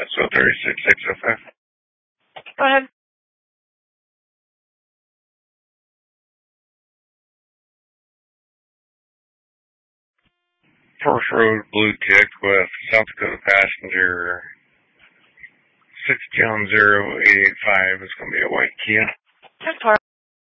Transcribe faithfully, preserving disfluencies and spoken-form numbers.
so thirty-six six oh five. Go ahead. Forest Road, Blue Tick with South Dakota passenger six John zero eight eight five is going to be a white Kia. ten four.